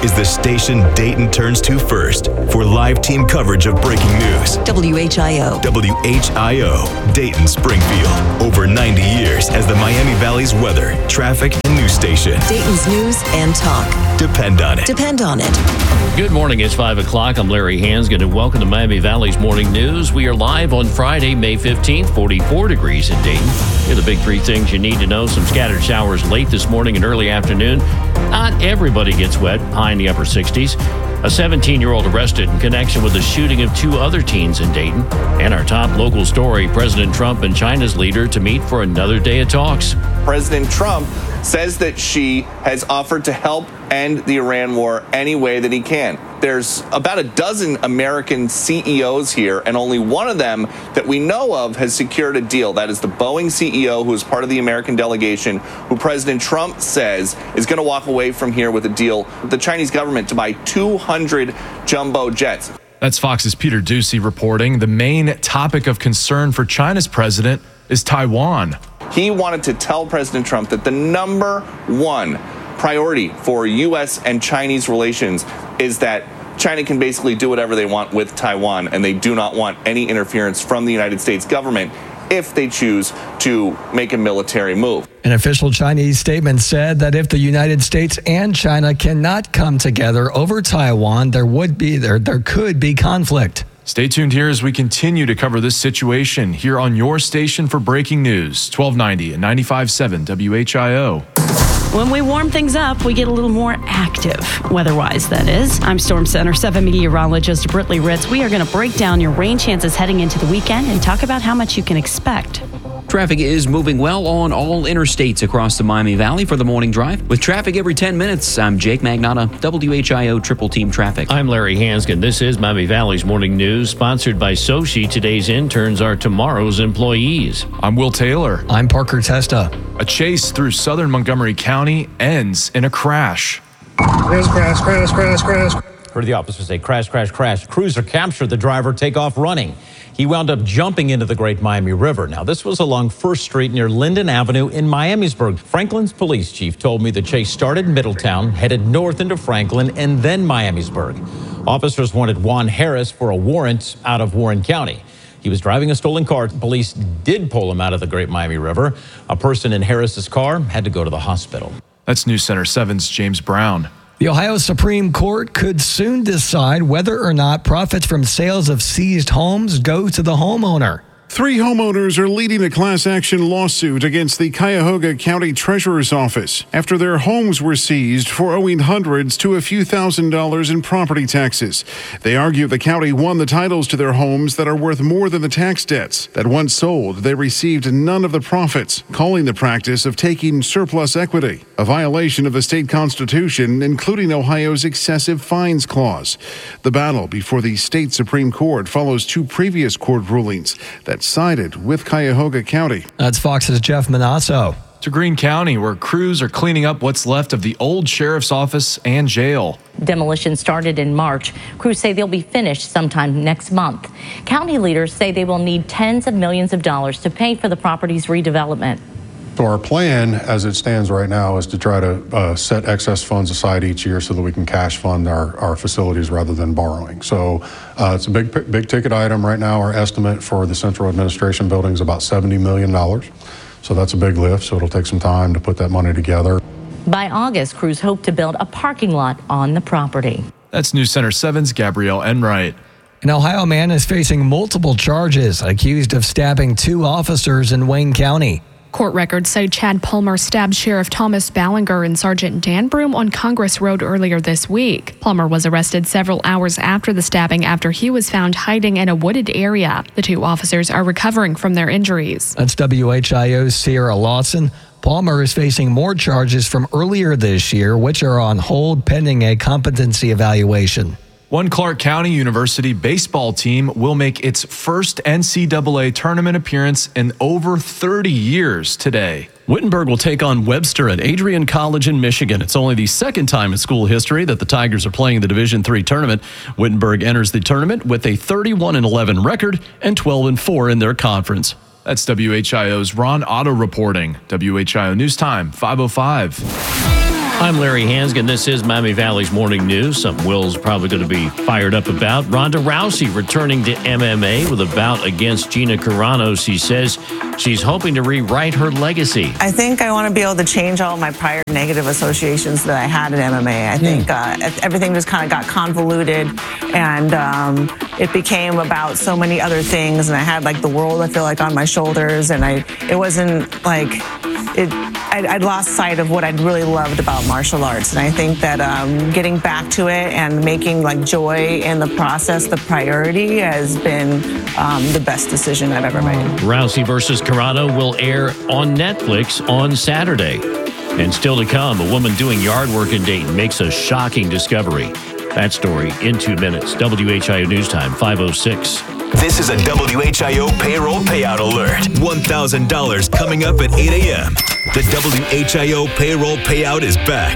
is the station Dayton turns to first for live team coverage of breaking news. WHIO. WHIO, Dayton, Springfield. Over 90 years as the Miami Valley's weather, traffic, and news station. Dayton's news and talk. Depend on it. Depend on it. Good morning. It's 5 o'clock. I'm Larry Hansgen, and welcome to Miami Valley's Morning News. We are live on Friday, May 15th, 44 degrees in Dayton. Here are the big three things you need to know. Some scattered showers late this morning and early afternoon. Not everybody gets wet, high in the upper 60s. A 17-year-old arrested in connection with the shooting of two other teens in Dayton. And our top local story, President Trump and China's leader to meet for another day of talks. President Trump says that Xi has offered to help end the Iran war any way that he can. There's about a dozen American CEOs here, and only one of them that we know of has secured a deal. That is the Boeing CEO, who is part of the American delegation, who President Trump says is going to walk away from here with a deal with the Chinese government to buy 200 jumbo jets. That's Fox's Peter Doocy reporting. The main topic of concern for China's president is Taiwan. He wanted to tell President Trump that the number one priority for U.S. and Chinese relations is that China can basically do whatever they want with Taiwan, and they do not want any interference from the United States government if they choose to make a military move. An official Chinese statement said that if the United States and China cannot come together over Taiwan, there could be conflict. Stay tuned here as we continue to cover this situation here on your station for breaking news, 1290 and 95.7 WHIO. When we warm things up, we get a little more active, weather-wise, that is. I'm Storm Center 7 meteorologist Britley Ritz. We are going to break down your rain chances heading into the weekend and talk about how much you can expect. Traffic is moving well on all interstates across the Miami Valley for the morning drive. With traffic every 10 minutes, I'm Jake Magnotta, WHIO Triple Team Traffic. I'm Larry Hansgen. This is Miami Valley's Morning News, sponsored by Sochi. Today's interns are tomorrow's employees. I'm Will Taylor. I'm Parker Testa. A chase through southern Montgomery County ends in a crash. Crash. Heard the officer say crash. Cruiser captured the driver, take off running. He wound up jumping into the Great Miami River. Now, this was along First Street near Linden Avenue in Miamisburg. Franklin's police chief told me the chase started in Middletown, headed north into Franklin, and then Miamisburg. Officers wanted Juan Harris for a warrant out of Warren County. He was driving a stolen car. Police did pull him out of the Great Miami River. A person in Harris's car had to go to the hospital. That's News Center 7's James Brown. The Ohio Supreme Court could soon decide whether or not profits from sales of seized homes go to the homeowner. 3 homeowners are leading a class action lawsuit against the Cuyahoga County Treasurer's Office after their homes were seized for owing hundreds to a few $1,000s in property taxes. They argue the county won the titles to their homes that are worth more than the tax debts. That once sold, they received none of the profits, calling the practice of taking surplus equity a violation of the state constitution, including Ohio's excessive fines clause. The battle before the state Supreme Court follows 2 previous court rulings that sided with Cuyahoga County. That's Fox's Jeff Manasso. To Greene County, where crews are cleaning up what's left of the old sheriff's office and jail. Demolition started in March. Crews say they'll be finished sometime next month. County leaders say they will need tens of millions of dollars to pay for the property's redevelopment. So our plan, as it stands right now, is to try to set excess funds aside each year so that we can cash fund our facilities rather than borrowing. So it's a big ticket item right now. Our estimate for the central administration building is about $70 million. So that's a big lift. So it'll take some time to put that money together. By August, crews hope to build a parking lot on the property. That's News Center 7's Gabrielle Enright. An Ohio man is facing multiple charges, accused of stabbing 2 officers in Wayne County. Court records say Chad Palmer stabbed Sheriff Thomas Ballinger and Sergeant Dan Broom on Congress Road earlier this week. Palmer was arrested several hours after the stabbing after he was found hiding in a wooded area. The 2 officers are recovering from their injuries. That's WHIO's Sierra Lawson. Palmer is facing more charges from earlier this year, which are on hold pending a competency evaluation. One Clark County University baseball team will make its first NCAA tournament appearance in over 30 years today. Wittenberg will take on Webster at Adrian College in Michigan. It's only the second time in school history that the Tigers are playing the Division III tournament. Wittenberg enters the tournament with a 31-11 record and 12-4 in their conference. That's WHIO's Ron Otto reporting. WHIO News Time, 5:05. I'm Larry Hansgen. This is Miami Valley's Morning News. Something Will's probably going to be fired up about. Ronda Rousey returning to MMA with a bout against Gina Carano. She says she's hoping to rewrite her legacy. I think I want to be able to change all my prior negative associations that I had in MMA. I think everything just kind of got convoluted, and it became about so many other things, and I had like the world, I feel like, on my shoulders, and it wasn't like I'd lost sight of what I'd really loved about martial arts. And I think that getting back to it and making like joy in the process the priority has been the best decision I've ever made. Rousey versus Carano will air on Netflix on Saturday. And still to come, a woman doing yard work in Dayton makes a shocking discovery. That story in 2 minutes. WHIO News Time, 5:06. This is a WHIO payroll payout alert. $1,000 coming up at 8 a.m. The WHIO payroll payout is back.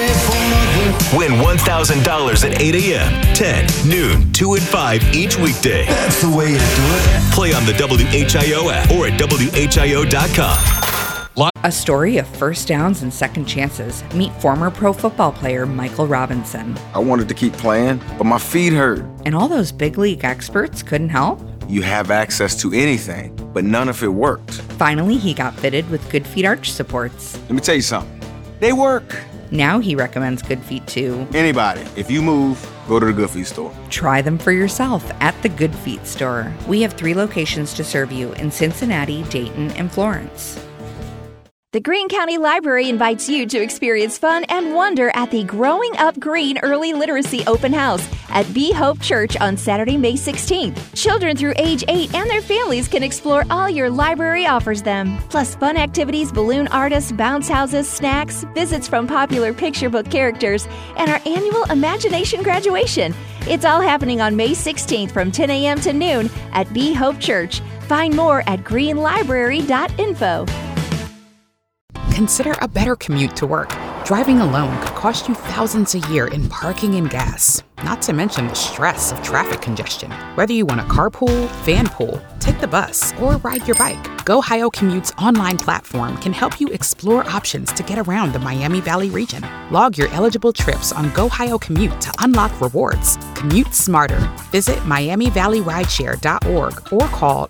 Win $1,000 at 8 a.m., 10, noon, 2 and 5 each weekday. That's the way to do it. Play on the WHIO app or at WHIO.com. A story of first downs and second chances. Meet former pro football player Michael Robinson. I wanted to keep playing, but my feet hurt. And all those big league experts couldn't help? You have access to anything, but none of it worked. Finally, he got fitted with Good Feet arch supports. Let me tell you something. They work. Now he recommends Good Feet to anybody. If you move, go to the Good Feet store. Try them for yourself at the Good Feet store. We have 3 locations to serve you in Cincinnati, Dayton, and Florence. The Greene County Library invites you to experience fun and wonder at the Growing Up Green Early Literacy Open House at Be Hope Church on Saturday, May 16th. Children through age 8 and their families can explore all your library offers them. Plus fun activities, balloon artists, bounce houses, snacks, visits from popular picture book characters, and our annual Imagination graduation. It's all happening on May 16th from 10 a.m. to noon at Be Hope Church. Find more at greenlibrary.info. Consider a better commute to work. Driving alone could cost you thousands a year in parking and gas, not to mention the stress of traffic congestion. Whether you want to carpool, vanpool, take the bus, or ride your bike, GoHio Commute's online platform can help you explore options to get around the Miami Valley region. Log your eligible trips on GoHio Commute to unlock rewards. Commute smarter. Visit MiamiValleyRideshare.org or call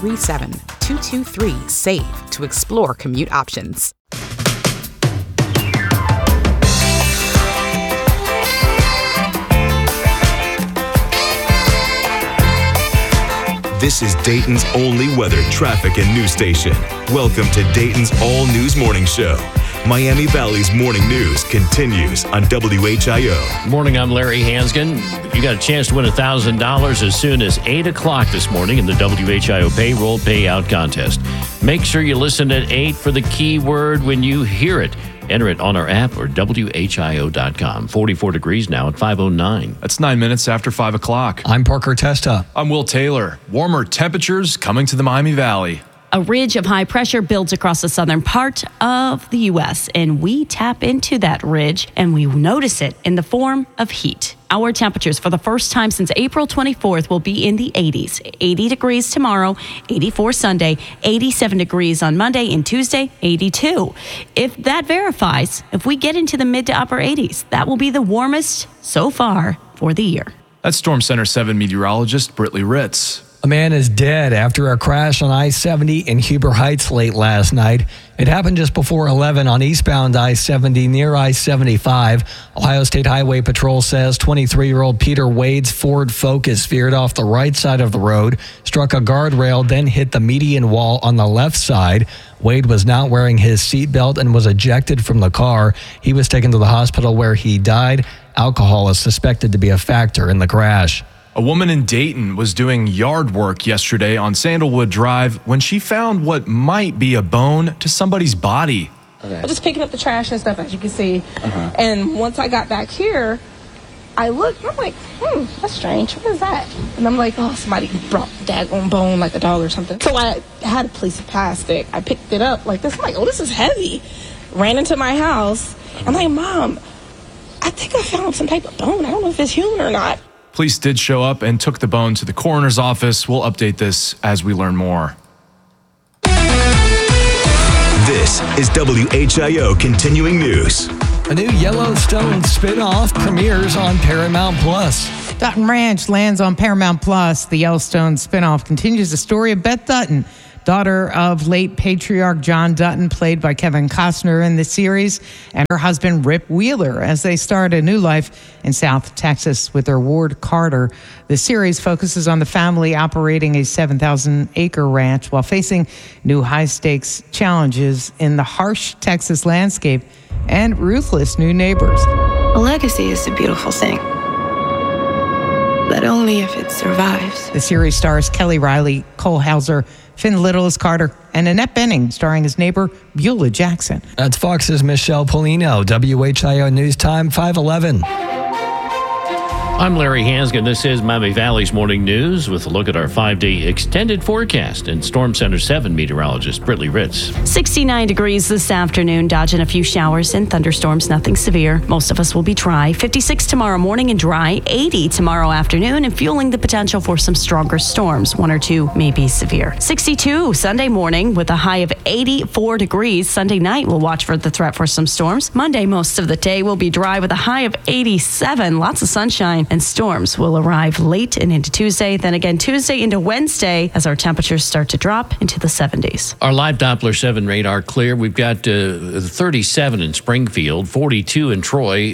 937-223-SAVE to explore commute options. This is Dayton's only weather, traffic, and news station. Welcome to Dayton's All News Morning Show. Miami Valley's morning news continues on WHIO. Morning, I'm Larry Hansgen. You got a chance to win $1,000 as soon as 8 o'clock this morning in the WHIO Payroll Payout Contest. Make sure you listen at 8 for the keyword when you hear it. Enter it on our app or WHIO.com. 44 degrees now at 5:09. That's 9 minutes after 5 o'clock. I'm Parker Testa. I'm Will Taylor. Warmer temperatures coming to the Miami Valley. A ridge of high pressure builds across the southern part of the U.S., and we tap into that ridge, and we notice it in the form of heat. Our temperatures for the first time since April 24th will be in the 80s. 80 degrees tomorrow, 84 Sunday, 87 degrees on Monday, and Tuesday, 82. If that verifies, if we get into the mid to upper 80s, that will be the warmest so far for the year. That's Storm Center 7 meteorologist Britley Ritz. A man is dead after a crash on I-70 in Huber Heights late last night. It happened just before 11 on eastbound I-70 near I-75. Ohio State Highway Patrol says 23-year-old Peter Wade's Ford Focus veered off the right side of the road, struck a guardrail, then hit the median wall on the left side. Wade was not wearing his seatbelt and was ejected from the car. He was taken to the hospital where he died. Alcohol is suspected to be a factor in the crash. A woman in Dayton was doing yard work yesterday on Sandalwood Drive when she found what might be a bone to somebody's body. I was just picking up the trash and stuff, as you can see. And once I got back here, I looked and I'm like, that's strange. What is that? And I'm like, oh, somebody brought a daggone bone, like a dog or something. So I had a piece of plastic. I picked it up like this. I'm like, oh, this is heavy. Ran into my house. I'm like, Mom, I think I found some type of bone. I don't know if it's human or not. Police did show up and took the bone to the coroner's office. We'll update this as we learn more. This is WHIO Continuing News. A new Yellowstone spinoff premieres on Paramount Plus. Dutton Ranch lands on Paramount Plus. The Yellowstone spinoff continues the story of Beth Dutton, daughter of late patriarch John Dutton, played by Kevin Costner in the series, and her husband Rip Wheeler, as they start a new life in South Texas with their Ward Carter. The series focuses on the family operating a 7,000-acre ranch while facing new high-stakes challenges in the harsh Texas landscape and ruthless new neighbors. A legacy is a beautiful thing, but only if it survives. The series stars Kelly Riley, Cole Hauser, Finn Little as Carter, and Annette Bening, starring his neighbor, Beulah Jackson. That's Fox's Michelle Polino, WHIO News Time 511. I'm Larry Hansgen. This is Miami Valley's Morning News with a look at our 5-day extended forecast and Storm Center 7 meteorologist Britley Ritz. 69 degrees this afternoon, dodging a few showers and thunderstorms, nothing severe. Most of us will be dry. 56 tomorrow morning and dry. 80 tomorrow afternoon and fueling the potential for some stronger storms. 1 or 2 may be severe. 62 Sunday morning with a high of 84 degrees. Sunday night we'll watch for the threat for some storms. Monday most of the day will be dry with a high of 87. Lots of sunshine. And storms will arrive late and into Tuesday, then again Tuesday into Wednesday as our temperatures start to drop into the 70s. Our live Doppler 7 radar clear. We've got 37 in Springfield, 42 in Troy,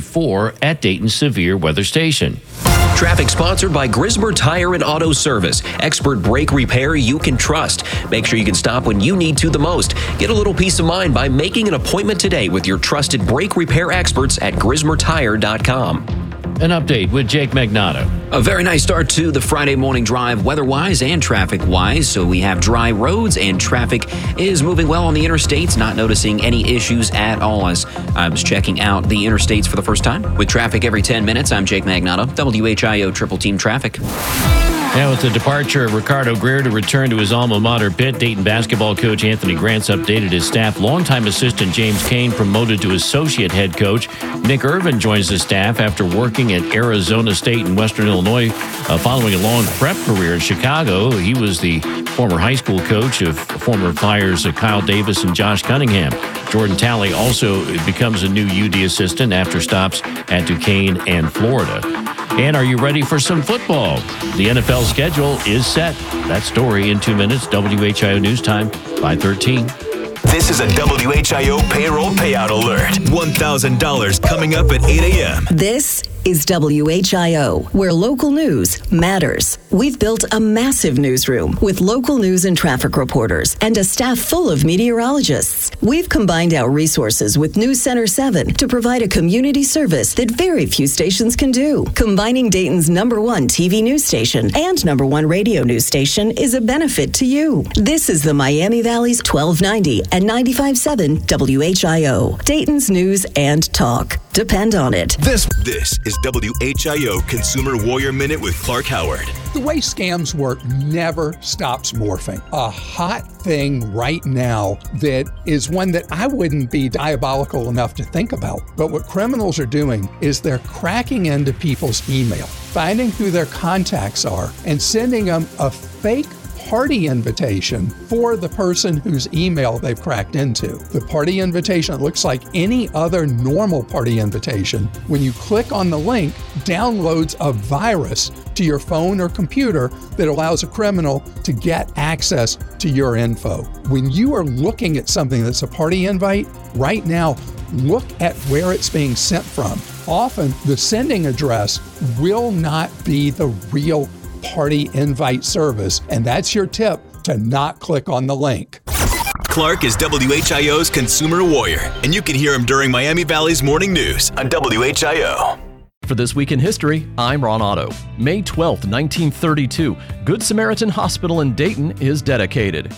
44 at Dayton Severe Weather Station. Traffic sponsored by Grismer Tire and Auto Service. Expert brake repair you can trust. Make sure you can stop when you need to the most. Get a little peace of mind by making an appointment today with your trusted brake repair experts at GrismerTire.com. An update with Jake Magnato. A very nice start to the Friday morning drive weather-wise and traffic-wise. So we have dry roads and traffic is moving well on the interstates, not noticing any issues at all as I was checking out the interstates for the first time. With traffic every 10 minutes, I'm Jake Magnato, WHIO Triple Team Traffic. Now, with the departure of Ricardo Greer to return to his alma mater, Pitt, Dayton basketball coach Anthony Grants updated his staff. Longtime assistant James Kane promoted to associate head coach. Nick Irvin joins the staff after working at Arizona State in Western Illinois. Following a long prep career in Chicago, he was the former high school coach of former Flyers Kyle Davis and Josh Cunningham. Jordan Talley also becomes a new UD assistant after stops at Duquesne and Florida. And are you ready for some football? The NFL schedule is set. That story in 2 minutes. WHIO News Time, 5:13. This is a WHIO payroll payout alert. $1,000 coming up at 8 a.m. This is WHIO, where local news matters. We've built a massive newsroom with local news and traffic reporters and a staff full of meteorologists. We've combined our resources with News Center 7 to provide a community service that very few stations can do. Combining Dayton's #1 TV news station and #1 radio news station is a benefit to you. This is the Miami Valley's 1290 and 95.7 WHIO. Dayton's news and talk. Depend on it. This is WHIO Consumer Warrior Minute with Clark Howard. The way scams work never stops morphing. A hot thing right now that is one that I wouldn't be diabolical enough to think about. But what criminals are doing is they're cracking into people's email, finding who their contacts are, and sending them a fake party invitation for the person whose email they've cracked into. The party invitation looks like any other normal party invitation. When you click on the link, downloads a virus to your phone or computer that allows a criminal to get access to your info. When you are looking at something that's a party invite, right now, look at where it's being sent from. Often, the sending address will not be the real party invite service, and that's your tip to not click on the link. Clark is WHIO's Consumer Warrior, and you can hear him during Miami Valley's Morning News on WHIO. For This Week in History, I'm Ron Otto. May 12th, 1932, Good Samaritan Hospital in Dayton is dedicated.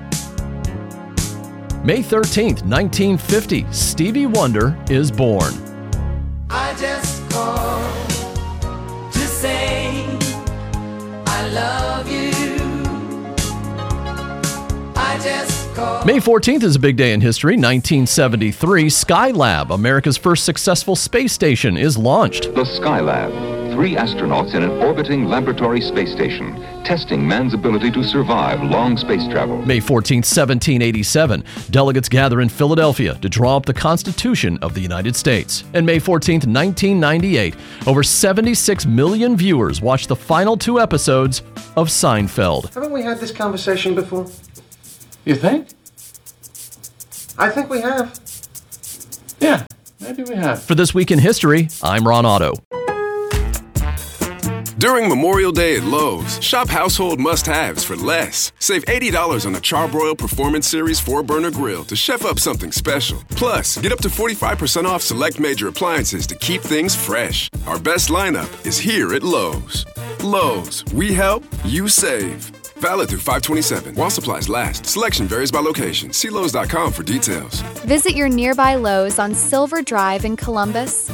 May 13th, 1950, Stevie Wonder is born. I just called to say I love you. I just called. May 14th is a big day in history. 1973, Skylab, America's first successful space station, is launched. The Skylab, 3 astronauts in an orbiting laboratory space station, testing man's ability to survive long space travel. May 14th, 1787, delegates gather in Philadelphia to draw up the Constitution of the United States. And May 14th, 1998, over 76 million viewers watched the final 2 episodes of Seinfeld. Haven't we had this conversation before? You think? I think we have. Yeah, maybe we have. For This Week in History, I'm Ron Otto. During Memorial Day at Lowe's, shop household must-haves for less. Save $80 on a Charbroil Performance Series 4-burner grill to chef up something special. Plus, get up to 45% off select major appliances to keep things fresh. Our best lineup is here at Lowe's. Lowe's, we help, you save. Valid through 5/27. While supplies last. Selection varies by location. See Lowe's.com for details. Visit your nearby Lowe's on Silver Drive in Columbus.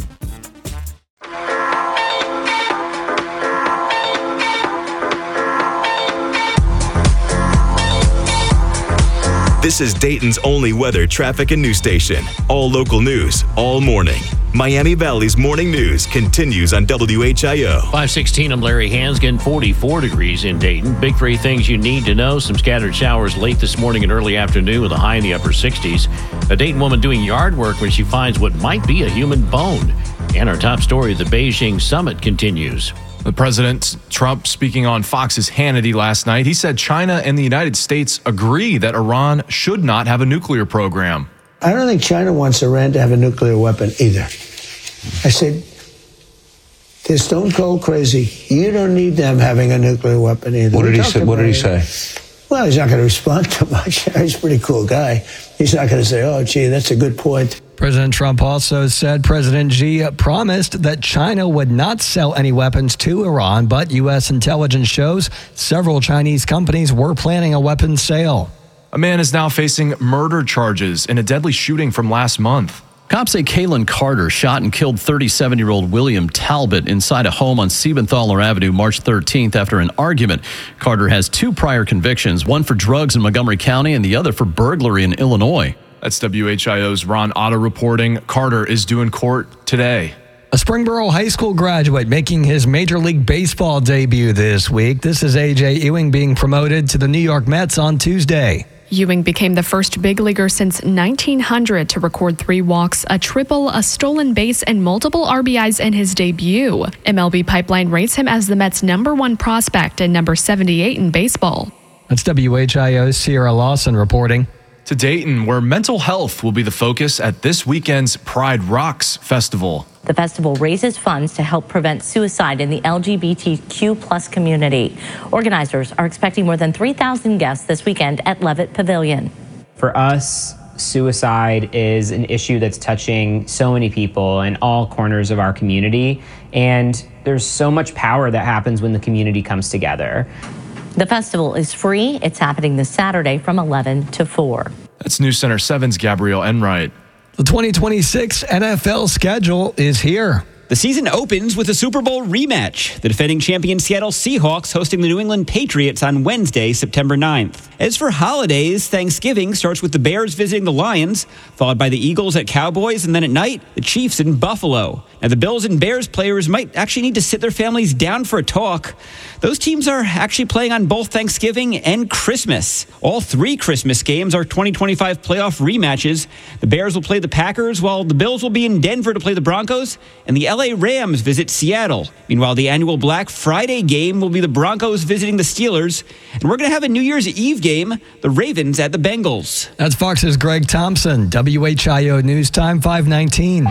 This is Dayton's only weather, traffic, and news station. All local news, all morning. Miami Valley's morning news continues on WHIO. 516, I'm Larry Hansgen, 44 degrees in Dayton. Big 3 things you need to know. Some scattered showers late this morning and early afternoon with a high in the upper 60s. A Dayton woman doing yard work when she finds what might be a human bone. And our top story, the Beijing summit continues. The President Trump speaking on Fox's Hannity last night, he said China and the United States agree that Iran should not have a nuclear program. I don't think China wants Iran to have a nuclear weapon either. I said, they're stone cold crazy. You don't need them having a nuclear weapon either. What did he say? Well, he's not going to respond too much. He's a pretty cool guy. He's not going to say, oh, gee, that's a good point. President Trump also said President Xi promised that China would not sell any weapons to Iran, but U.S. intelligence shows several Chinese companies were planning a weapons sale. A man is now facing murder charges in a deadly shooting from last month. Cops say Kalen Carter shot and killed 37-year-old William Talbot inside a home on Siebenthaler Avenue March 13th after an argument. Carter has 2 prior convictions, one for drugs in Montgomery County and the other for burglary in Illinois. That's WHIO's Ron Otto reporting. Carter is due in court today. A Springboro High School graduate making his Major League Baseball debut this week. This is A.J. Ewing being promoted to the New York Mets on Tuesday. Ewing became the first big leaguer since 1900 to record 3 walks, a triple, a stolen base, and multiple RBIs in his debut. MLB Pipeline rates him as the Mets' #1 prospect and number 78 in baseball. That's WHIO's Sierra Lawson reporting. To Dayton, where mental health will be the focus at this weekend's Pride Rocks Festival. The festival raises funds to help prevent suicide in the LGBTQ+ community. Organizers are expecting more than 3,000 guests this weekend at Levitt Pavilion. For us, suicide is an issue that's touching so many people in all corners of our community, and there's so much power that happens when the community comes together. The festival is free. It's happening this Saturday from 11 to 4. That's News Center 7's Gabrielle Enright. The 2026 NFL schedule is here. The season opens with a Super Bowl rematch. The defending champion Seattle Seahawks hosting the New England Patriots on Wednesday, September 9th. As for holidays, Thanksgiving starts with the Bears visiting the Lions, followed by the Eagles at Cowboys, and then at night, the Chiefs in Buffalo. Now, the Bills and Bears players might actually need to sit their families down for a talk. Those teams are actually playing on both Thanksgiving and Christmas. All 3 Christmas games are 2025 playoff rematches. The Bears will play the Packers, while the Bills will be in Denver to play the Broncos, and the LA Rams visit Seattle. Meanwhile, the annual Black Friday game will be the Broncos visiting the Steelers, and we're going to have a New Year's Eve game, the Ravens at the Bengals. That's Fox's Greg Thompson, WHIO News Time 519.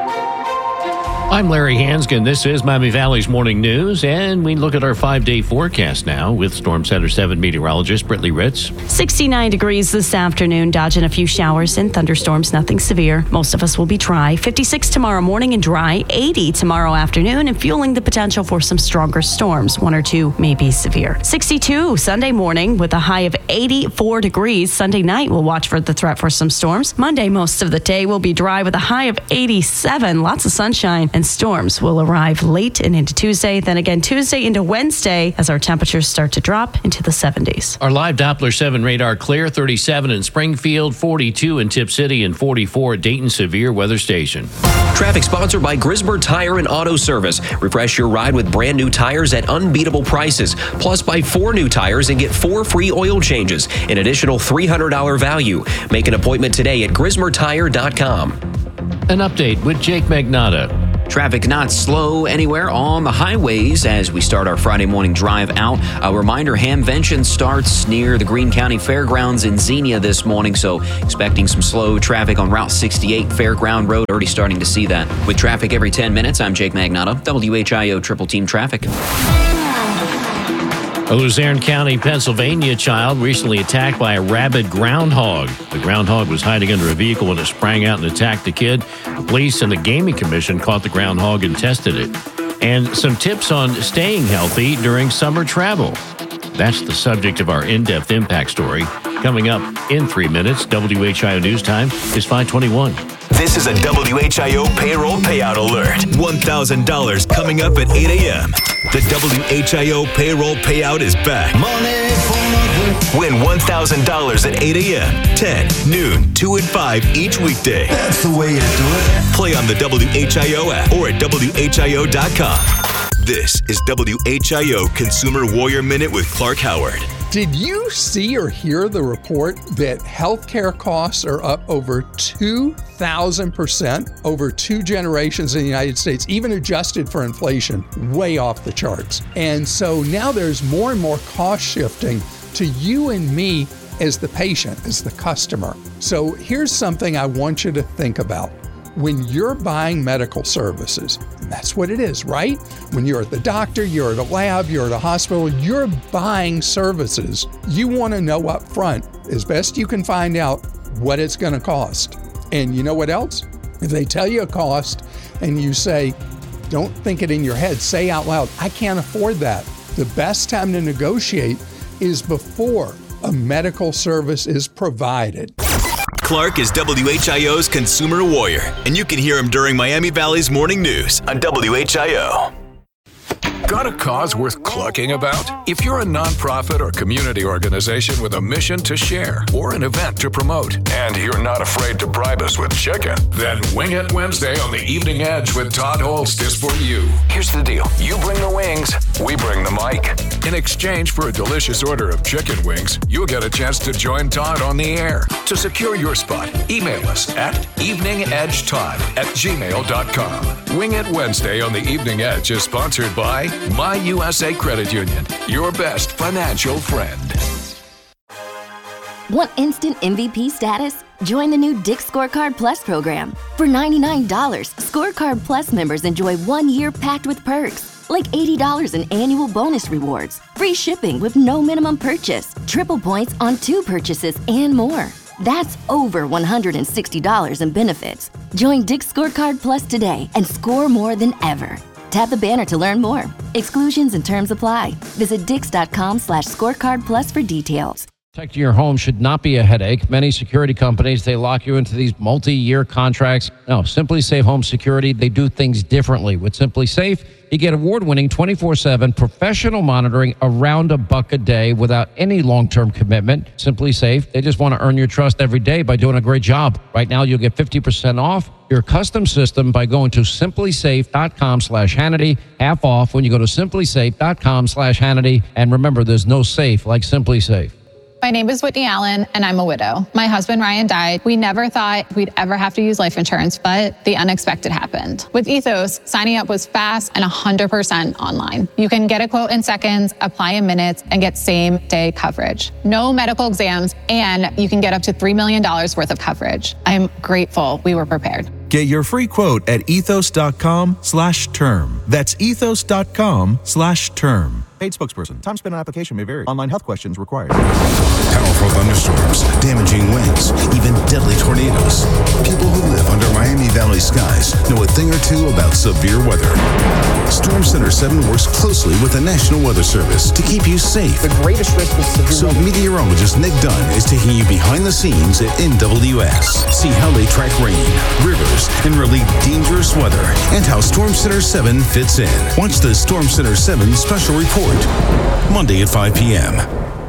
I'm Larry Hansgen. This is Miami Valley's Morning News, and we look at our 5-day forecast now with Storm Center 7 meteorologist Britley Ritz. 69 degrees this afternoon, dodging a few showers and thunderstorms, nothing severe. Most of us will be dry. 56 tomorrow morning and dry. 80 tomorrow afternoon, and fueling the potential for some stronger storms. 1 or 2 may be severe. 62 Sunday morning with a high of 84 degrees. Sunday night, we'll watch for the threat for some storms. Monday, most of the day will be dry with a high of 87. Lots of sunshine. and storms will arrive late and into Tuesday. Then again, Tuesday into Wednesday as our temperatures start to drop into the 70s. Our live Doppler 7 radar clear, 37 in Springfield, 42 in Tip City, and 44 at Dayton Severe Weather Station. Traffic sponsored by Grismer Tire and Auto Service. Refresh your ride with brand new tires at unbeatable prices. Plus, buy 4 new tires and get 4 free oil changes. An additional $300 value. Make an appointment today at GrismerTire.com. An update with Jake Magnotta. Traffic not slow anywhere on the highways as we start our Friday morning drive out. A reminder, Hamvention starts near the Greene County Fairgrounds in Xenia this morning, so expecting some slow traffic on Route 68 Fairground Road. Already starting to see that. With traffic every 10 minutes, I'm Jake Magnotta, WHIO Triple Team Traffic. A Luzerne County, Pennsylvania child recently attacked by a rabid groundhog. The groundhog was hiding under a vehicle when it sprang out and attacked the kid. The police and the Gaming Commission caught the groundhog and tested it. And some tips on staying healthy during summer travel. That's the subject of our in-depth impact story. Coming up in 3 minutes, WHIO News Time is 5:21. This is a WHIO payroll payout alert. $1,000 coming up at 8 a.m. The WHIO payroll payout is back. Money for nothing. Win $1,000 at 8 a.m., 10, noon, 2 and 5 each weekday. That's the way you do it. Play on the WHIO app or at WHIO.com. This is WHIO Consumer Warrior Minute with Clark Howard. Did you see or hear the report that healthcare costs are up over 2,000% over 2 generations in the United States, even adjusted for inflation, way off the charts? And so now there's more and more cost shifting to you and me as the patient, as the customer. So here's something I want you to think about. When you're buying medical services, and that's what it is, right? When you're at the doctor, you're at a lab, you're at a hospital, you're buying services. You want to know up front, as best you can find out, what it's going to cost. And you know what else? If they tell you a cost and you say, don't think it in your head, say out loud, I can't afford that. The best time to negotiate is before a medical service is provided. Clark is WHIO's consumer warrior, and you can hear him during Miami Valley's morning news on WHIO. Got a cause worth clucking about? If you're a nonprofit or community organization with a mission to share or an event to promote, and you're not afraid to bribe us with chicken, then Wing It Wednesday on the Evening Edge with Todd Holst is for you. Here's the deal. You bring the wings, we bring the mic. In exchange for a delicious order of chicken wings, you'll get a chance to join Todd on the air. To secure your spot, email us at eveningedgetodd@gmail.com. Wing It Wednesday on the Evening Edge is sponsored by My USA Credit Union, your best financial friend. Want instant MVP status? Join the new Dick's Scorecard Plus program. For $99, Scorecard Plus members enjoy 1 year packed with perks, like $80 in annual bonus rewards, free shipping with no minimum purchase, triple points on 2 purchases, and more. That's over $160 in benefits. Join Dick's Scorecard Plus today and score more than ever. Tap the banner to learn more. Exclusions and terms apply. Visit Dix.com/scorecard plus for details. Protecting your home should not be a headache. Many security companies, they lock you into these multi-year contracts. No, Simply Safe Home Security, they do things differently. With Simply Safe, you get award-winning 24/7 professional monitoring around $1 a day without any long-term commitment. Simply Safe, they just want to earn your trust every day by doing a great job. Right now, you'll get 50% off your custom system by going to simplysafe.com/Hannity. Half off when you go to simplysafe.com/Hannity. And remember, there's no safe like Simply Safe. My name is Whitney Allen, and I'm a widow. My husband, Ryan, died. We never thought we'd ever have to use life insurance, but the unexpected happened. With Ethos, signing up was fast and 100% online. You can get a quote in seconds, apply in minutes, and get same-day coverage. No medical exams, and you can get up to $3 million worth of coverage. I'm grateful we were prepared. Get your free quote at ethos.com/term. That's ethos.com/term. Paid spokesperson. Time spent on application may vary. Online health questions required. Powerful thunderstorms, damaging winds, even deadly tornadoes. People who live under Miami Valley skies know what thing or two about severe weather. Storm Center 7 works closely with the National Weather Service to keep you safe. The greatest risk of severe So weather. meteorologist Nick Dunn is taking you behind the scenes at NWS. See how they track rain, rivers, and relieve dangerous weather, and how Storm Center 7 fits in. Watch the Storm Center 7 special report, Monday at 5 p.m.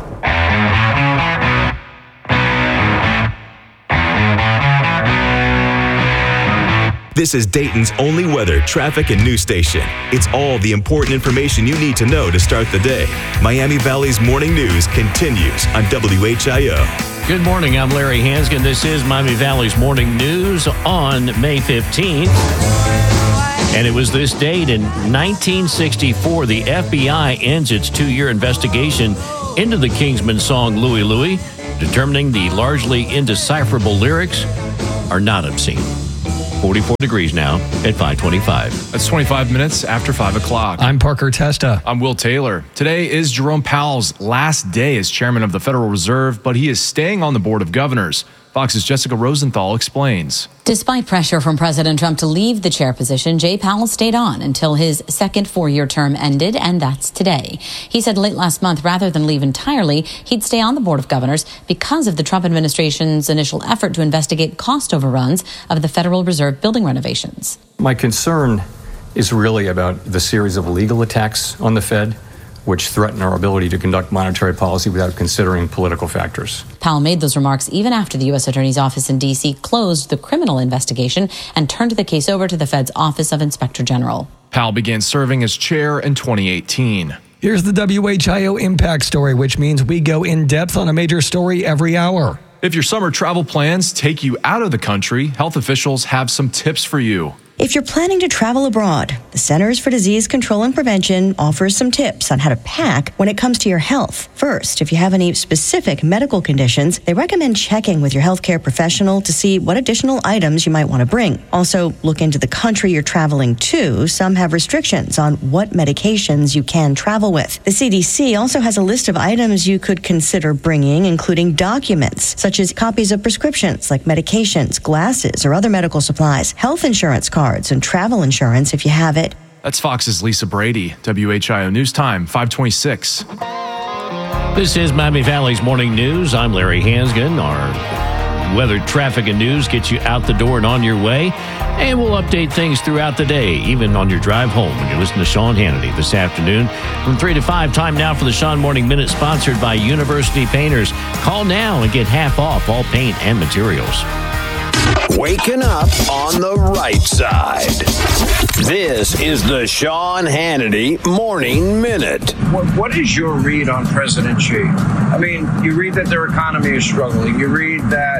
This is Dayton's only weather, traffic, and news station. It's all the important information you need to know to start the day. Miami Valley's morning news continues on WHIO. Good morning. I'm Larry Hansgen. This is Miami Valley's morning news on May 15th. And it was this date in 1964 the FBI ends its 2-year investigation into the Kingsmen song Louie Louie, determining the largely indecipherable lyrics are not obscene. 44 degrees now at 5:25. That's 25 minutes after 5 o'clock. I'm Parker Testa. I'm Will Taylor. Today is Jerome Powell's last day as chairman of the Federal Reserve, but he is staying on the Board of Governors. Fox's Jessica Rosenthal explains. Despite pressure from President Trump to leave the chair position, Jay Powell stayed on until his second 4-year term ended, and that's today. He said late last month, rather than leave entirely, he'd stay on the Board of Governors because of the Trump administration's initial effort to investigate cost overruns of the Federal Reserve building renovations. My concern is really about the series of legal attacks on the Fed, which threaten our ability to conduct monetary policy without considering political factors. Powell made those remarks even after the U.S. Attorney's Office in D.C. closed the criminal investigation and turned the case over to the Fed's Office of Inspector General. Powell began serving as chair in 2018. Here's the WHIO Impact Story, which means we go in depth on a major story every hour. If your summer travel plans take you out of the country, health officials have some tips for you. If you're planning to travel abroad, the Centers for Disease Control and Prevention offers some tips on how to pack when it comes to your health. First, if you have any specific medical conditions, they recommend checking with your healthcare professional to see what additional items you might want to bring. Also, look into the country you're traveling to. Some have restrictions on what medications you can travel with. The CDC also has a list of items you could consider bringing, including documents, such as copies of prescriptions like medications, glasses, or other medical supplies, health insurance cards, and travel insurance if you have it. That's Fox's Lisa Brady. WHIO News Time, 526. This is Miami Valley's morning news. I'm Larry Hansgen. Our weather, traffic, and news gets you out the door and on your way. And we'll update things throughout the day, even on your drive home when you listen to Sean Hannity this afternoon. From 3 to 5, time now for the Sean Morning Minute, sponsored by University Painters. Call now and get half off all paint and materials. Waking up on the right side. This is the Sean Hannity Morning Minute. What is your read on President Xi? I mean, you read that their economy is struggling. You read that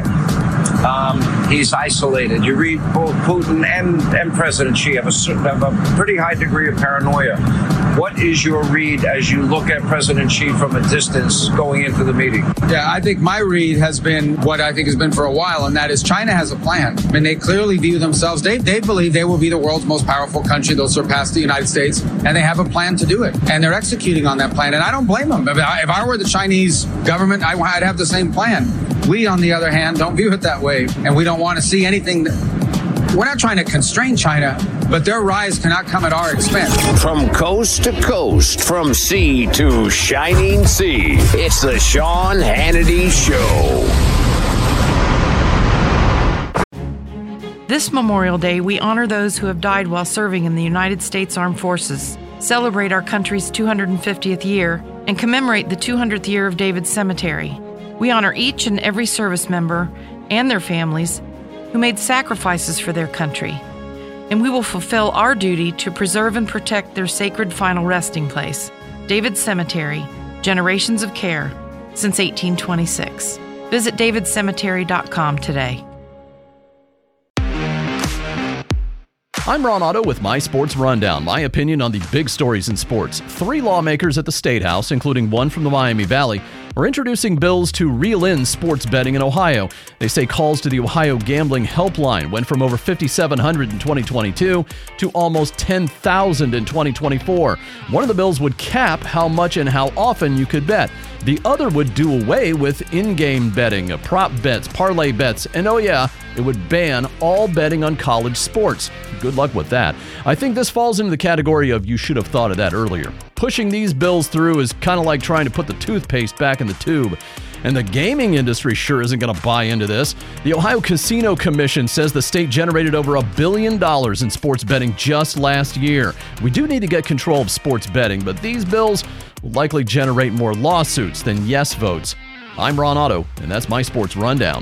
he's isolated. You read both Putin and President Xi have a pretty high degree of paranoia. What is your read as you look at President Xi from a distance going into the meeting? Yeah, I think my read has been what I think has been for a while, and that is China has a plan. I mean, they clearly view themselves, they believe they will be the world's most powerful country. They'll surpass the United States, and they have a plan to do it. And they're executing on that plan, and I don't blame them. If I were the Chinese government, I'd have the same plan. We, on the other hand, don't view it that way, and we don't want to see anything we're not trying to constrain China, but their rise cannot come at our expense. From coast to coast, from sea to shining sea, it's the Sean Hannity Show. This Memorial Day, we honor those who have died while serving in the United States Armed Forces, celebrate our country's 250th year, and commemorate the 200th year of David's Cemetery. We honor each and every service member and their families who made sacrifices for their country, and we will fulfill our duty to preserve and protect their sacred final resting place, David's Cemetery, generations of care since 1826. Visit davidcemetery.com today. I'm Ron Otto with My Sports Rundown, my opinion on the big stories in sports. 3 lawmakers at the State House, including one from the Miami Valley, are introducing bills to reel in sports betting in Ohio. They say calls to the Ohio Gambling Helpline went from over 5,700 in 2022 to almost 10,000 in 2024. One of the bills would cap how much and how often you could bet. The other would do away with in-game betting, prop bets, parlay bets, and oh yeah, it would ban all betting on college sports. Good luck with that. I think this falls into the category of you should have thought of that earlier. Pushing these bills through is kind of like trying to put the toothpaste back in the tube. And the gaming industry sure isn't going to buy into this. The Ohio Casino Commission says the state generated over $1 billion in sports betting just last year. We do need to get control of sports betting, but these bills will likely generate more lawsuits than yes votes. I'm Ron Otto, and that's my sports rundown.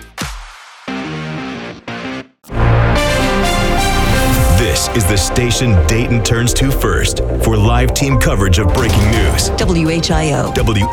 This is the station Dayton turns to first for live team coverage of breaking news. WHIO.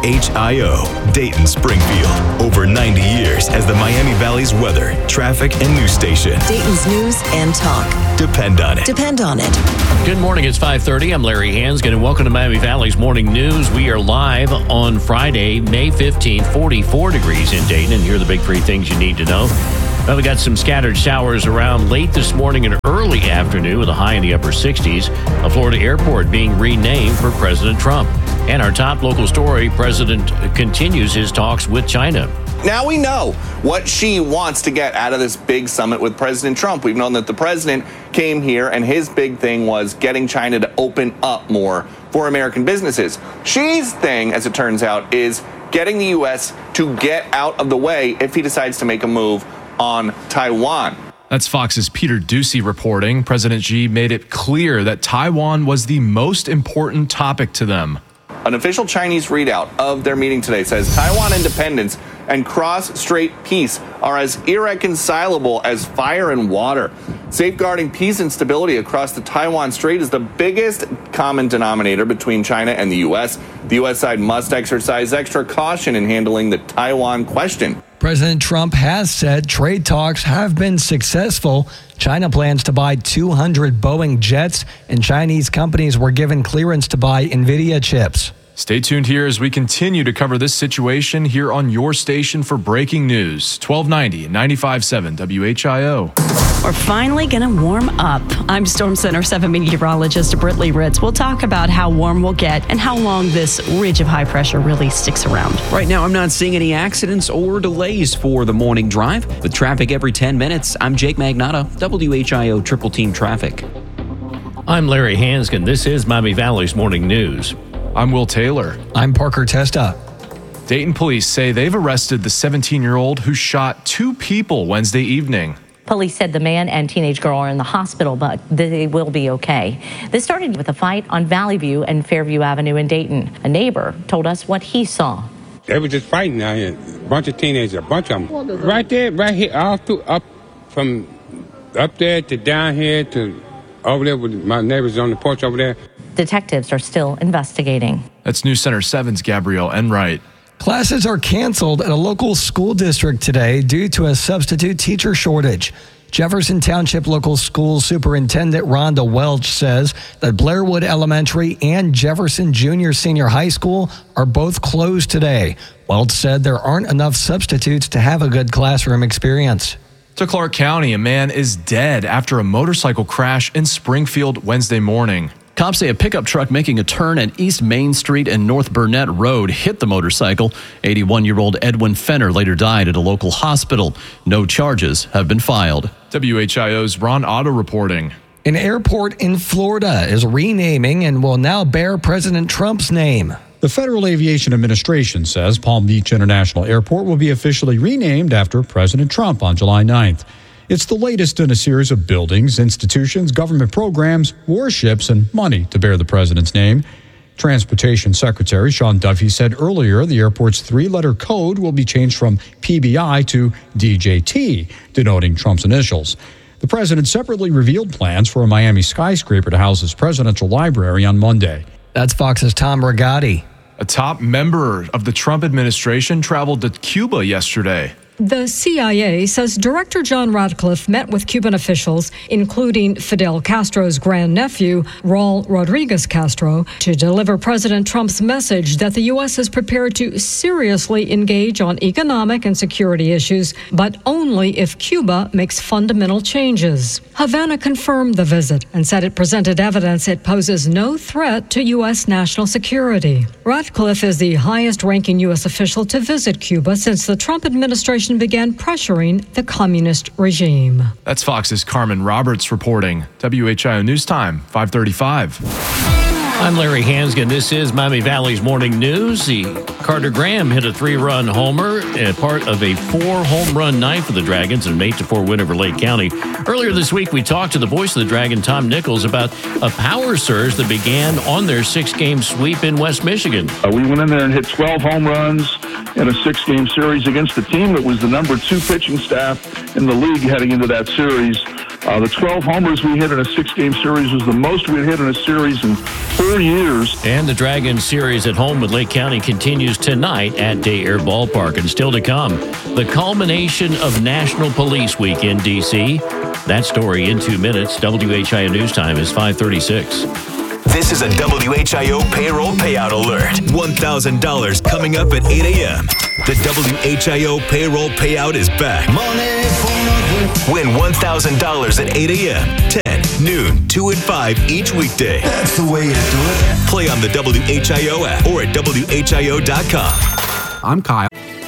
WHIO, Dayton Springfield. Over 90 years as the Miami Valley's weather, traffic, and news station. Dayton's news and talk. Depend on it. Depend on it. Good morning. It's 5:30. I'm Larry Hansgen, and welcome to Miami Valley's Morning News. We are live on Friday, May 15th, 44 degrees in Dayton, and here are the big three things you need to know. Well, we got some scattered showers around late this morning and early afternoon with a high in the upper 60s. A Florida airport being renamed for President Trump. And our top local story, President continues his talks with China. Now we know what Xi wants to get out of this big summit with President Trump. We've known that the president came here and his big thing was getting China to open up more for American businesses. Xi's thing, as it turns out, is getting the U.S. to get out of the way if he decides to make a move on Taiwan. That's Fox's Peter Doocy reporting. President Xi made it clear that Taiwan was the most important topic to them. An official Chinese readout of their meeting today says Taiwan independence and cross-strait peace are as irreconcilable as fire and water. Safeguarding peace and stability across the Taiwan Strait is the biggest common denominator between China and the U.S. The U.S. side must exercise extra caution in handling the Taiwan question. President Trump has said trade talks have been successful. China plans to buy 200 Boeing jets, and Chinese companies were given clearance to buy NVIDIA chips. Stay tuned here as we continue to cover this situation here on your station for breaking news. 1290 and 95.7 WHIO. We're finally going to warm up. I'm Storm Center 7 meteorologist Britley Ritz. We'll talk about how warm we'll get and how long this ridge of high pressure really sticks around. Right now, I'm not seeing any accidents or delays for the morning drive. With traffic every 10 minutes, I'm Jake Magnotta, WHIO Triple Team Traffic. I'm Larry Hansgen. This is Miami Valley's Morning News. I'm Will Taylor. I'm Parker Testa. Dayton police say they've arrested the 17-year-old who shot 2 people Wednesday evening. Police said the man and teenage girl are in the hospital, but they will be okay. This started with a fight on Valley View and Fairview Avenue in Dayton. A neighbor told us what he saw. They were just fighting out here. A bunch of teenagers, a bunch of them. Right there, right here, all through, up from up there to down here to over there with my neighbors on the porch over there. Detectives are still investigating. That's News Center 7's Gabrielle Enright. Classes are canceled at a local school district today due to a substitute teacher shortage. Jefferson Township Local School Superintendent Rhonda Welch says that Blairwood Elementary and Jefferson Junior Senior High School are both closed today. Welch said there aren't enough substitutes to have a good classroom experience. To Clark County, a man is dead after a motorcycle crash in Springfield Wednesday morning. Cops say a pickup truck making a turn at East Main Street and North Burnett Road hit the motorcycle. 81-year-old Edwin Fenner later died at a local hospital. No charges have been filed. WHIO's Ron Otto reporting. An airport in Florida is renaming and will now bear President Trump's name. The Federal Aviation Administration says Palm Beach International Airport will be officially renamed after President Trump on July 9th. It's the latest in a series of buildings, institutions, government programs, warships, and money to bear the president's name. Transportation Secretary Sean Duffy said earlier the airport's 3-letter code will be changed from PBI to DJT, denoting Trump's initials. The president separately revealed plans for a Miami skyscraper to house his presidential library on Monday. That's Fox's Tom Rigotti. A top member of the Trump administration traveled to Cuba yesterday. The CIA says Director John Ratcliffe met with Cuban officials, including Fidel Castro's grandnephew, Raul Rodriguez Castro, to deliver President Trump's message that the U.S. is prepared to seriously engage on economic and security issues, but only if Cuba makes fundamental changes. Havana confirmed the visit and said it presented evidence it poses no threat to U.S. national security. Ratcliffe is the highest-ranking U.S. official to visit Cuba since the Trump administration began pressuring the communist regime. That's Fox's Carmen Roberts reporting. WHIO News Time, 5:35. I'm Larry Hansgen. This is Miami Valley's Morning News. Carter Graham hit a 3-run homer and part of a 4-home-run night for the Dragons in an 8-4 win over Lake County. Earlier this week, we talked to the voice of the Dragon, Tom Nichols, about a power surge that began on their 6-game sweep in West Michigan. We went in there and hit 12 home runs in a 6-game series against a team that was the number 2 pitching staff in the league heading into that series. The 12 homers we hit in a 6-game series was the most we had hit in a series in 4 years. And the Dragons series at home with Lake County continues tonight at Day Air Ballpark. And still to come, the culmination of National Police Week in D.C. That story in 2 minutes. WHIO News Time is 5:36. This is a WHIO payroll payout alert. $1,000 coming up at 8 a.m. The WHIO payroll payout is back. Win $1,000 at 8 a.m., 10, noon, 2, and 5 each weekday. That's the way to do it. Play on the WHIO app or at WHIO.com. I'm Kyle.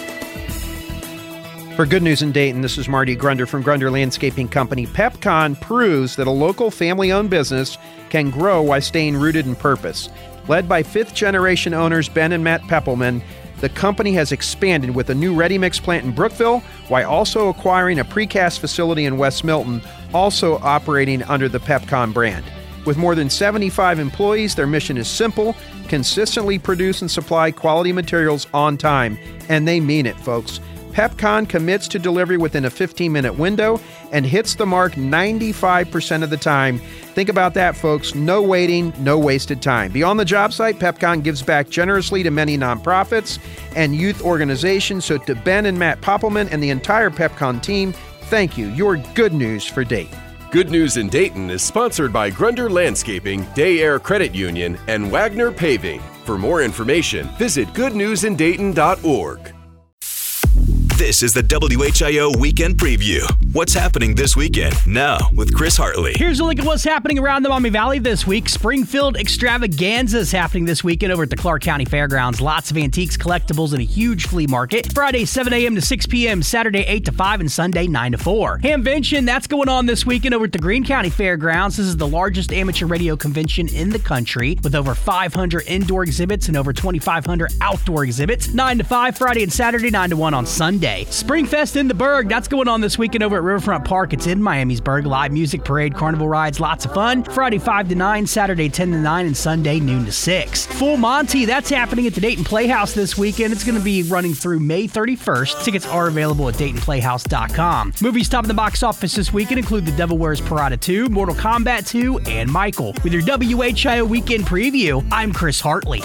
For Good News in Dayton, this is Marty Grunder from Grunder Landscaping Company. PepCon proves that a local family-owned business can grow while staying rooted in purpose. Led by fifth-generation owners Ben and Matt Peppelman, the company has expanded with a new ready-mix plant in Brookville while also acquiring a precast facility in West Milton, also operating under the PepCon brand. With more than 75 employees, their mission is simple: consistently produce and supply quality materials on time. And they mean it, folks. PepCon commits to delivery within a 15-minute window and hits the mark 95% of the time. Think about that, folks. No waiting, no wasted time. Beyond the job site, PepCon gives back generously to many nonprofits and youth organizations. So to Ben and Matt Poppelman and the entire PepCon team, thank you. Your good news for Dayton. Good News in Dayton is sponsored by Grunder Landscaping, Day Air Credit Union, and Wagner Paving. For more information, visit goodnewsindayton.org. This is the WHIO Weekend Preview. What's happening this weekend? Now with Chris Hartley. Here's a look at what's happening around the Miami Valley this week. Springfield Extravaganza is happening this weekend over at the Clark County Fairgrounds. Lots of antiques, collectibles, and a huge flea market. Friday, 7 a.m. to 6 p.m., Saturday, 8 to 5, and Sunday, 9 to 4. Hamvention, that's going on this weekend over at the Greene County Fairgrounds. This is the largest amateur radio convention in the country with over 500 indoor exhibits and over 2,500 outdoor exhibits. 9 to 5 Friday and Saturday, 9 to 1 on Sunday. Springfest in the Berg, that's going on this weekend over at Riverfront Park. It's in Miamisburg. Live music, parade, carnival rides, lots of fun. Friday 5 to 9, Saturday 10 to 9, and Sunday noon to 6. Full Monty, that's happening at the Dayton Playhouse this weekend. It's going to be running through May 31st. Tickets are available at DaytonPlayhouse.com. Movies top of the box office this weekend include The Devil Wears Prada 2, Mortal Kombat 2, and Michael. With your WHIO Weekend Preview, I'm Chris Hartley.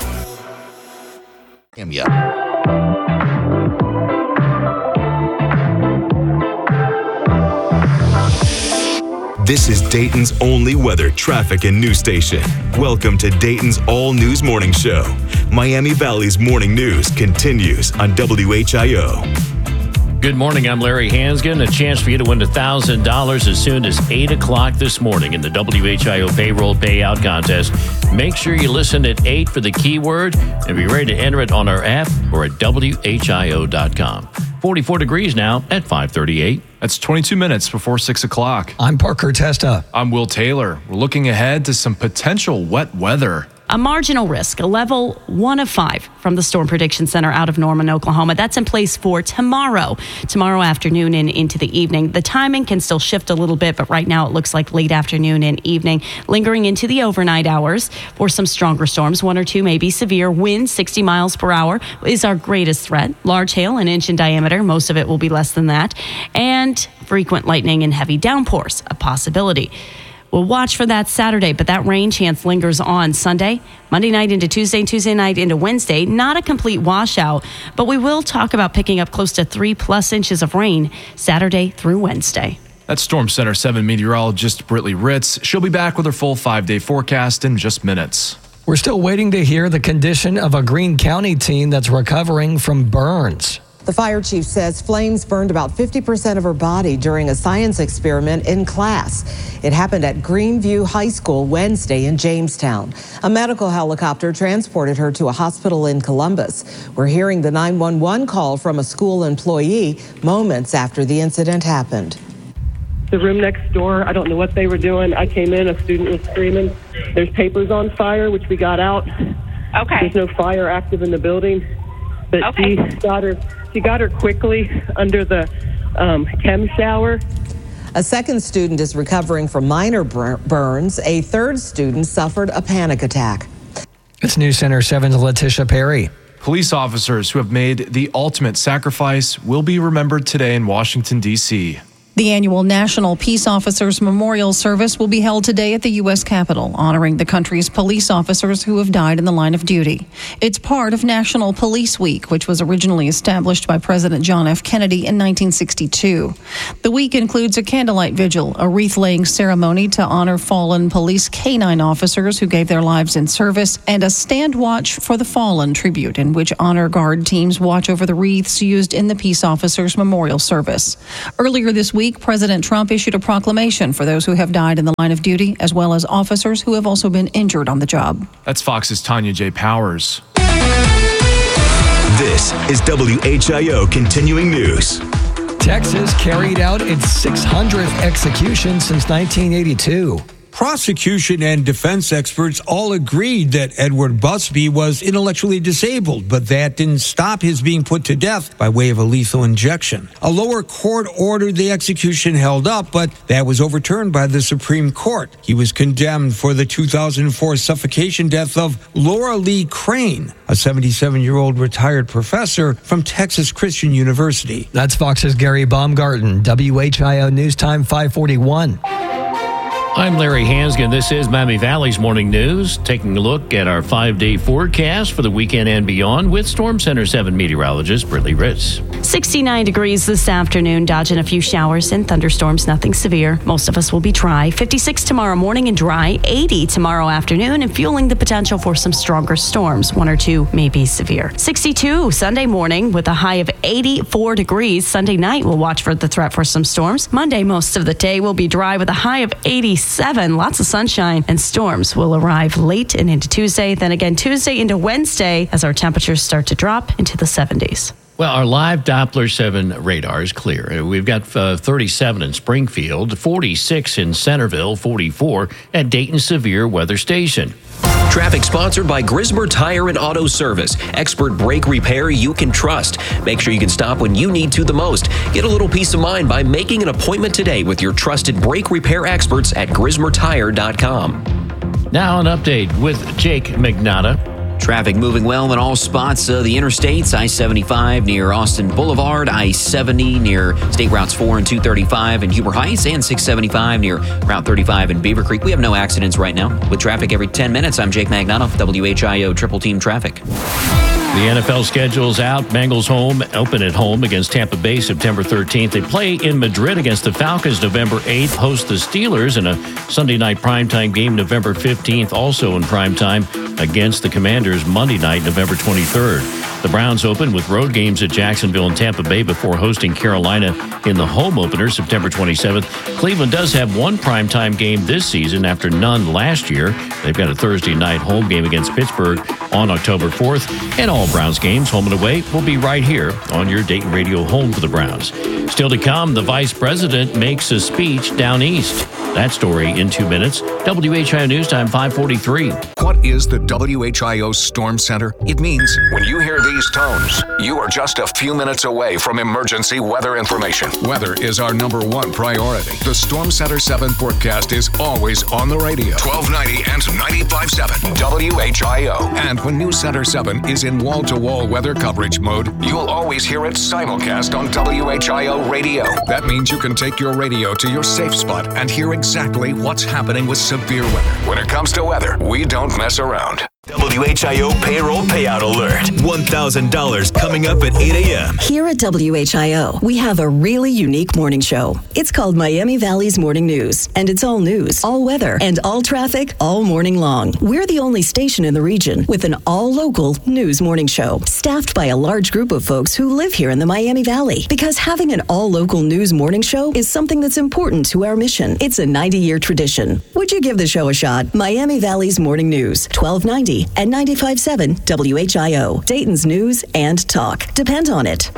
This is Dayton's only weather, traffic, and news station. Welcome to Dayton's all-news morning show. Miami Valley's morning news continues on WHIO. Good morning, I'm Larry Hansgen. A chance for you to win $1,000 as soon as 8 o'clock this morning in the WHIO Payroll Payout Contest. Make sure you listen at 8 for the keyword and be ready to enter it on our app or at WHIO.com. 44 degrees now at 5:38. That's 22 minutes before 6 o'clock. I'm Parker Testa. I'm Will Taylor. We're looking ahead to some potential wet weather. A marginal risk, a level 1 of 5 from the Storm Prediction Center out of Norman, Oklahoma. That's in place for tomorrow afternoon and into the evening. The timing can still shift a little bit, but right now it looks like late afternoon and evening, lingering into the overnight hours for some stronger storms. 1 or 2 may be severe. Wind 60 miles per hour is our greatest threat. Large hail, an inch in diameter. Most of it will be less than that. And frequent lightning and heavy downpours, a possibility. We'll watch for that Saturday, but that rain chance lingers on Sunday, Monday night into Tuesday night into Wednesday. Not a complete washout, but we will talk about picking up close to 3+ inches of rain Saturday through Wednesday. That's Storm Center 7 meteorologist Britley Ritz. She'll be back with her full 5-day forecast in just minutes. We're still waiting to hear the condition of a Greene County teen that's recovering from burns. The fire chief says flames burned about 50% of her body during a science experiment in class. It happened at Greenview High School Wednesday in Jamestown. A medical helicopter transported her to a hospital in Columbus. We're hearing the 911 call from a school employee moments after the incident happened. The room next door, I don't know what they were doing. I came in, a student was screaming. There's papers on fire, which we got out. Okay. There's no fire active in the building. But Okay. she got her quickly under the chem shower. A second student is recovering from minor burns. A third student suffered a panic attack. It's News Center 7's Letitia Perry. Police officers who have made the ultimate sacrifice will be remembered today in Washington, D.C. The annual National Peace Officers Memorial Service will be held today at the U.S. Capitol, honoring the country's police officers who have died in the line of duty. It's part of National Police Week, which was originally established by President John F. Kennedy in 1962. The week includes a candlelight vigil, a wreath-laying ceremony to honor fallen police canine officers who gave their lives in service, and a Stand Watch for the Fallen tribute, in which honor guard teams watch over the wreaths used in the Peace Officers Memorial Service. Earlier this week, President Trump issued a proclamation for those who have died in the line of duty, as well as officers who have also been injured on the job. That's Fox's Tanya J. Powers. This is WHIO Continuing News. Texas carried out its 600th execution since 1982. Prosecution and defense experts all agreed that Edward Busby was intellectually disabled, but that didn't stop his being put to death by way of a lethal injection. A lower court ordered the execution held up, but that was overturned by the Supreme Court. He was condemned for the 2004 suffocation death of Laura Lee Crane, a 77-year-old retired professor from Texas Christian University. That's Fox's Gary Baumgarten, WHIO News Time 541. I'm Larry Hansgen. This is Miami Valley's Morning News. Taking a look at our 5-day forecast for the weekend and beyond with Storm Center 7 meteorologist Britley Ritz. 69 degrees this afternoon, dodging a few showers and thunderstorms, nothing severe. Most of us will be dry. 56 tomorrow morning and dry. 80 tomorrow afternoon and fueling the potential for some stronger storms. 1 or 2 may be severe. 62 Sunday morning with a high of 84 degrees. Sunday night we'll watch for the threat for some storms. Monday most of the day will be dry with a high of 87. Lots of sunshine and storms will arrive late and into Tuesday. Then again Tuesday into Wednesday as our temperatures start to drop into the 70s. Well, our live Doppler 7 radar is clear. We've got 37 in Springfield, 46 in Centerville, 44 at Dayton Severe Weather Station. Traffic sponsored by Grismer Tire and Auto Service. Expert brake repair you can trust. Make sure you can stop when you need to the most. Get a little peace of mind by making an appointment today with your trusted brake repair experts at GrismerTire.com. Now an update with Jake Magnotta. Traffic moving well in all spots of the interstates. I-75 near Austin Boulevard, I-70 near State Routes 4 and 235 in Huber Heights, and 675 near Route 35 in Beaver Creek. We have no accidents right now. With traffic every 10 minutes, I'm Jake Magnotta, WHIO Triple Team Traffic. The NFL schedule's out. Bengals open at home against Tampa Bay September 13th. They play in Madrid against the Falcons November 8th, host the Steelers in a Sunday night primetime game November 15th, also in primetime against the Commanders Monday night November 23rd. The Browns open with road games at Jacksonville and Tampa Bay before hosting Carolina in the home opener September 27th. Cleveland does have one primetime game this season after none last year. They've got a Thursday night home game against Pittsburgh on October 4th. And all Browns games, home and away, will be right here on your Dayton Radio home for the Browns. Still to come, the Vice President makes a speech down east. That story in 2 minutes. WHIO News Time 543. What is the WHIO Storm Center? It means when you hear these tones, you are just a few minutes away from emergency weather information. Weather is our #1 priority. The Storm Center 7 forecast is always on the radio. 1290 and 95.7 WHIO. And when News Center 7 is in wall-to-wall weather coverage mode, you'll always hear it simulcast on WHIO radio. That means you can take your radio to your safe spot and hear exactly exactly what's happening with severe weather. When it comes to weather, we don't mess around. WHIO payroll payout alert. $1,000 coming up at 8 a.m. Here at WHIO, we have a really unique morning show. It's called Miami Valley's Morning News, and it's all news, all weather, and all traffic all morning long. We're the only station in the region with an all-local news morning show, staffed by a large group of folks who live here in the Miami Valley. Because having an all-local news morning show is something that's important to our mission. It's a 90-year tradition. Would you give the show a shot? Miami Valley's Morning News, 1290 and 95.7 WHIO. Dayton's news and talk. Depend on it.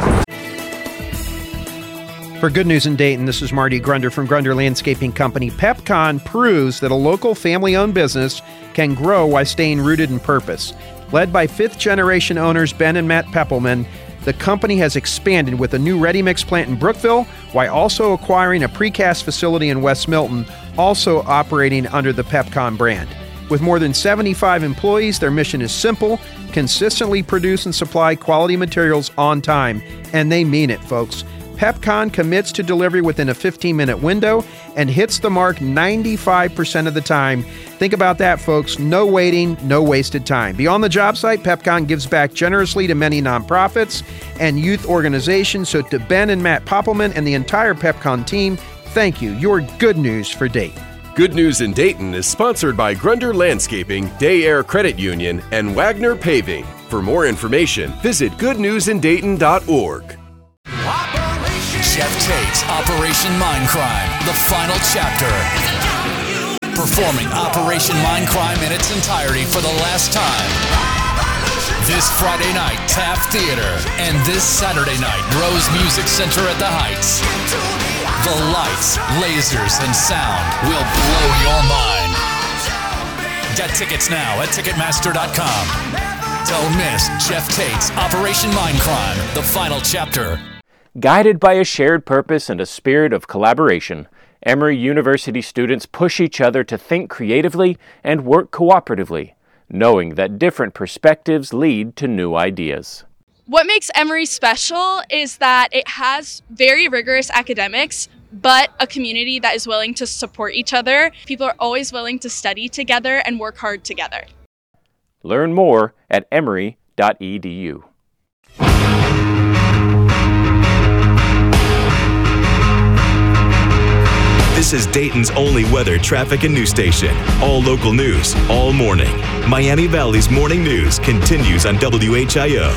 For Good News in Dayton, this is Marty Grunder from Grunder Landscaping Company. PepCon proves that a local family-owned business can grow while staying rooted in purpose. Led by fifth-generation owners Ben and Matt Peppelman, the company has expanded with a new ready-mix plant in Brookville while also acquiring a precast facility in West Milton, also operating under the PepCon brand. With more than 75 employees, their mission is simple: consistently produce and supply quality materials on time. And they mean it, folks. PepCon commits to delivery within a 15-minute window and hits the mark 95% of the time. Think about that, folks. No waiting, no wasted time. Beyond the job site, PepCon gives back generously to many nonprofits and youth organizations. So to Ben and Matt Poppelman and the entire PepCon team, thank you. Your good news for Dayton. Good News in Dayton is sponsored by Grunder Landscaping, Day Air Credit Union, and Wagner Paving. For more information, visit goodnewsindayton.org. Jeff Tate's Operation Mindcrime, the final chapter. Performing Operation Mindcrime in its entirety for the last time. This Friday night, Taft Theater, and this Saturday night, Rose Music Center at the Heights. The lights, lasers, and sound will blow your mind. Get tickets now at Ticketmaster.com. Don't miss Jeff Tate's Operation Mindcrime, the final chapter. Guided by a shared purpose and a spirit of collaboration, Emory University students push each other to think creatively and work cooperatively, knowing that different perspectives lead to new ideas. What makes Emory special is that it has very rigorous academics, but a community that is willing to support each other. People are always willing to study together and work hard together. Learn more at emory.edu. This is Dayton's only weather, traffic, and news station. All local news, all morning. Miami Valley's Morning News continues on WHIO.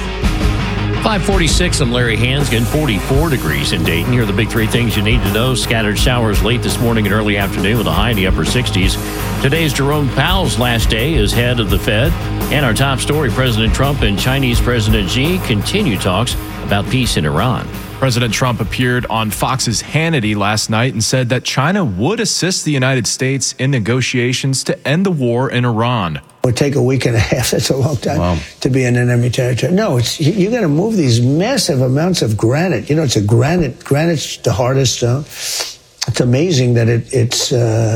546, I'm Larry Hansgen, 44 degrees in Dayton. Here are the big three things you need to know. Scattered showers late this morning and early afternoon with a high in the upper 60s. Today's Jerome Powell's last day as head of the Fed. And our top story, President Trump and Chinese President Xi continue talks about peace in Iran. President Trump appeared on Fox's Hannity last night and said that China would assist the United States in negotiations to end the war in Iran. It would take a week and a half. That's a long time to be in enemy territory. No, you're going to move these massive amounts of granite. You know, it's a granite's the hardest stone. It's amazing that it's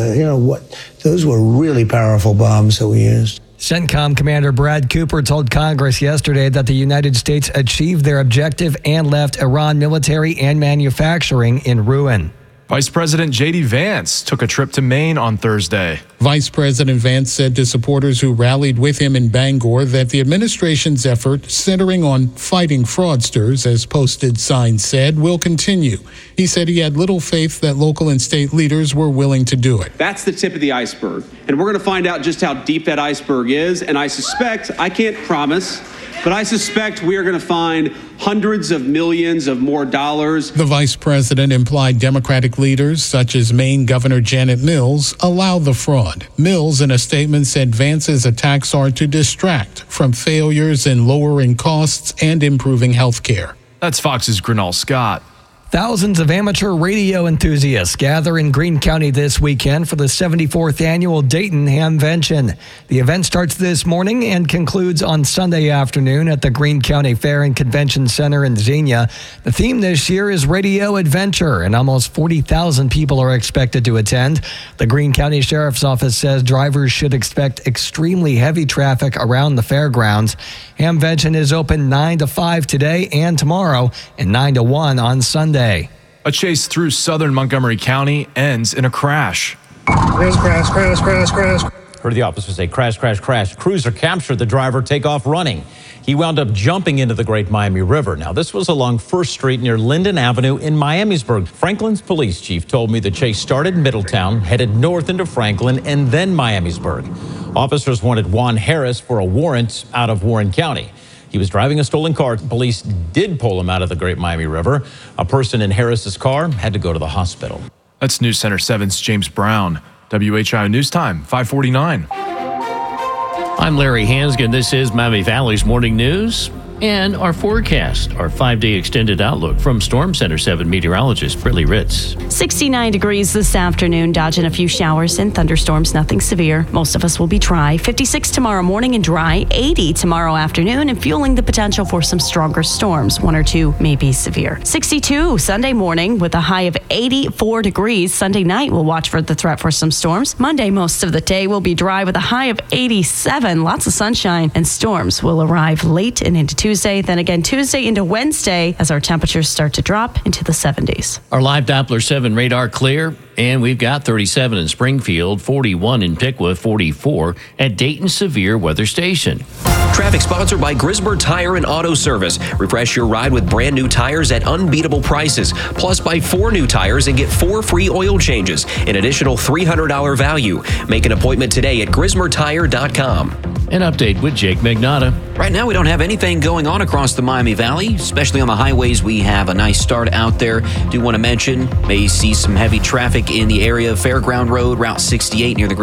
those were really powerful bombs that we used. CENTCOM Commander Brad Cooper told Congress yesterday that the United States achieved their objective and left Iran military and manufacturing in ruin. Vice President J.D. Vance took a trip to Maine on Thursday. Vice President Vance said to supporters who rallied with him in Bangor that the administration's effort, centering on fighting fraudsters, as posted signs said, will continue. He said he had little faith that local and state leaders were willing to do it. That's the tip of the iceberg. And we're going to find out just how deep that iceberg is. And I suspect, I can't promise, but I suspect we are going to find hundreds of millions of more dollars. The vice president implied Democratic leaders, such as Maine Governor Janet Mills, allow the fraud. Mills, in a statement, said Vance's attacks are to distract from failures in lowering costs and improving health care. That's Fox's Grinnell Scott. Thousands of amateur radio enthusiasts gather in Greene County this weekend for the 74th annual Dayton Hamvention. The event starts this morning and concludes on Sunday afternoon at the Greene County Fair and Convention Center in Xenia. The theme this year is Radio Adventure, and almost 40,000 people are expected to attend. The Greene County Sheriff's Office says drivers should expect extremely heavy traffic around the fairgrounds. Hamvention is open 9 to 5 today and tomorrow, and 9 to 1 on Sunday. A chase through southern Montgomery County ends in a crash. Crash. Heard the officer say crash. Cruiser captured the driver, take off running. He wound up jumping into the Great Miami River. Now, this was along 1st Street near Linden Avenue in Miamisburg. Franklin's police chief told me the chase started in Middletown, headed north into Franklin, and then Miamisburg. Officers wanted Juan Harris for a warrant out of Warren County. He was driving a stolen car. Police did pull him out of the Great Miami River. A person in Harris's car had to go to the hospital. That's News Center 7's James Brown. WHIO News Time, 5:49. I'm Larry Hansgen. This is Miami Valley's Morning News and our forecast, our 5-day extended outlook from Storm Center 7 meteorologist Brittany Ritz. 69 degrees this afternoon, dodging a few showers and thunderstorms, nothing severe. Most of us will be dry. 56 tomorrow morning and dry. 80 tomorrow afternoon and fueling the potential for some stronger storms. 1 or 2 may be severe. 62 Sunday morning with a high of 84 degrees. Sunday night we'll watch for the threat for some storms. Monday most of the day will be dry with a high of 87. Lots of sunshine and storms will arrive late and into Tuesday, then again Tuesday into Wednesday as our temperatures start to drop into the 70s. Our live Doppler 7 radar clear, and we've got 37 in Springfield, 41 in Piqua, 44 at Dayton Severe Weather Station. Traffic sponsored by Grismer Tire and Auto Service. Refresh your ride with brand new tires at unbeatable prices. Plus, buy 4 new tires and get 4 free oil changes. An additional $300 value. Make an appointment today at GrismerTire.com. An update with Jake Magnotta. Right now, we don't have anything going on across the Miami Valley, especially on the highways. We have a nice start out there. Do want to mention, may see some heavy traffic in the area of Fairground Road, Route 68 near the